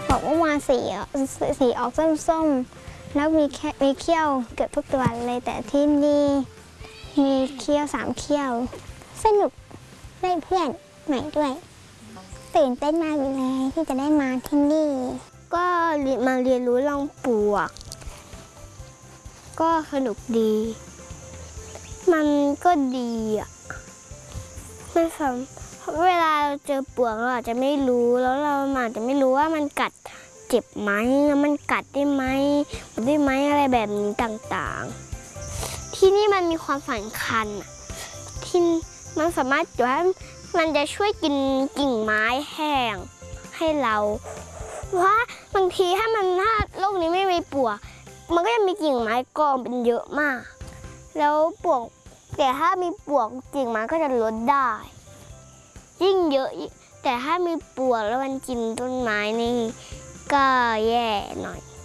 บอกว่ามาสีออกส้มๆแล้วมีเขี้ยวเกือบทุกตัวเลยแต่ที่นี่มีเขี้ยว3 เขี้ยวสนุกได้เพื่อนใหม่ด้วยตื่นเต้นมากเลยที่จะได้มาที่นี่ก็มาเรียนรู้เรื่องปลวกก็สนุกดีมันก็ดีอ่ะไม่ซ้ำเวลาเราเจอปลวกเราอาจจะไม่รู้แล้วเราอาจจะไม่รู้ว่ามันกัดเจ็บไหมแล้วมันกัดได้ไหมอะไรแบบนี้ต่างๆที่นี่มันมีความสำคัญที่มันสามารถว่ามันจะช่วยกินกิ่งไม้แห้งให้เราว่าบางทีถ้าโลกนี้ไม่มีปลวกมันก็จะมีกิ่งไม้กองเป็นเยอะมากแล้วปลวกแต่ถ้ามีปลวกกิ่งไม้ก็จะลดได้ยิ่งเยอะแต่ถ้ามีปลวกแล้วมันกินต้นไม้นี่ก็แย่หน่อย